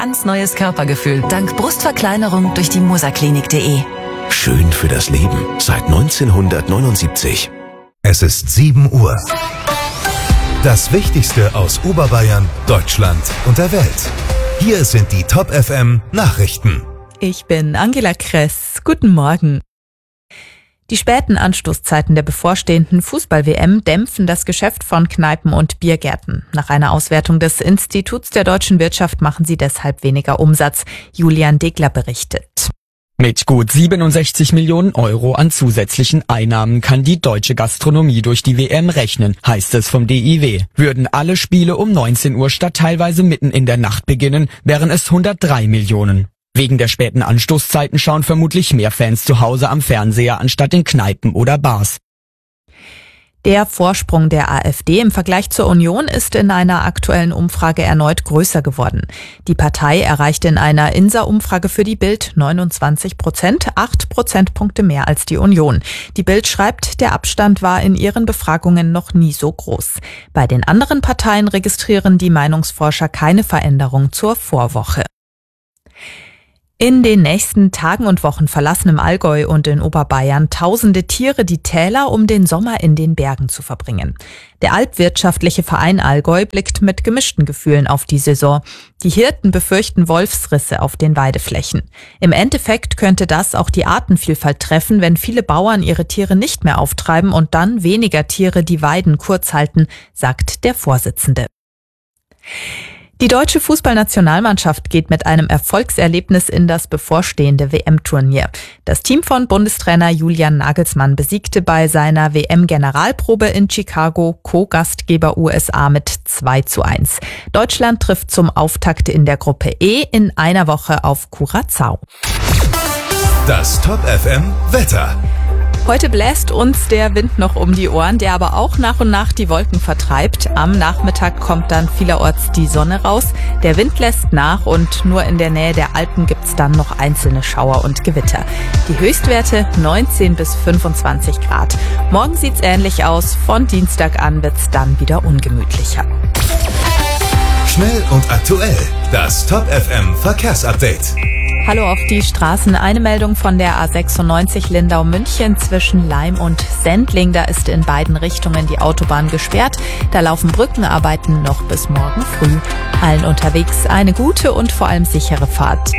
Ganz neues Körpergefühl dank Brustverkleinerung durch die musaklinik.de. Schön für das Leben seit 1979. Es ist 7 Uhr. Das Wichtigste aus Oberbayern, Deutschland und der Welt. Hier sind die Top FM Nachrichten. Ich bin Angela Kress. Guten Morgen. Die späten Anstoßzeiten der bevorstehenden Fußball-WM dämpfen das Geschäft von Kneipen und Biergärten. Nach einer Auswertung des Instituts der deutschen Wirtschaft machen sie deshalb weniger Umsatz. Julian Degler berichtet. Mit gut 67 Millionen Euro an zusätzlichen Einnahmen kann die deutsche Gastronomie durch die WM rechnen, heißt es vom DIW. Würden alle Spiele um 19 Uhr statt teilweise mitten in der Nacht beginnen, wären es 103 Millionen. Wegen der späten Anstoßzeiten schauen vermutlich mehr Fans zu Hause am Fernseher anstatt in Kneipen oder Bars. Der Vorsprung der AfD im Vergleich zur Union ist in einer aktuellen Umfrage erneut größer geworden. Die Partei erreichte in einer INSA-Umfrage für die Bild 29%, 8 Prozentpunkte mehr als die Union. Die Bild schreibt, der Abstand war in ihren Befragungen noch nie so groß. Bei den anderen Parteien registrieren die Meinungsforscher keine Veränderung zur Vorwoche. In den nächsten Tagen und Wochen verlassen im Allgäu und in Oberbayern tausende Tiere die Täler, um den Sommer in den Bergen zu verbringen. Der Alpwirtschaftliche Verein Allgäu blickt mit gemischten Gefühlen auf die Saison. Die Hirten befürchten Wolfsrisse auf den Weideflächen. Im Endeffekt könnte das auch die Artenvielfalt treffen, wenn viele Bauern ihre Tiere nicht mehr auftreiben und dann weniger Tiere die Weiden kurz halten, sagt der Vorsitzende. Die deutsche Fußballnationalmannschaft geht mit einem Erfolgserlebnis in das bevorstehende WM-Turnier. Das Team von Bundestrainer Julian Nagelsmann besiegte bei seiner WM-Generalprobe in Chicago Co-Gastgeber USA mit 2:1. Deutschland trifft zum Auftakt in der Gruppe E in einer Woche auf Curaçao. Das Top FM Wetter. Heute bläst uns der Wind noch um die Ohren, der aber auch nach und nach die Wolken vertreibt. Am Nachmittag kommt dann vielerorts die Sonne raus. Der Wind lässt nach und nur in der Nähe der Alpen gibt's dann noch einzelne Schauer und Gewitter. Die Höchstwerte 19 bis 25 Grad. Morgen sieht's ähnlich aus. Von Dienstag an wird's dann wieder ungemütlicher. Schnell und aktuell. Das Top FM Verkehrsupdate. Hallo auf die Straßen. Eine Meldung von der A96 Lindau-München zwischen Laim und Sendling. Da ist in beiden Richtungen die Autobahn gesperrt. Da laufen Brückenarbeiten noch bis morgen früh. Allen unterwegs eine gute und vor allem sichere Fahrt.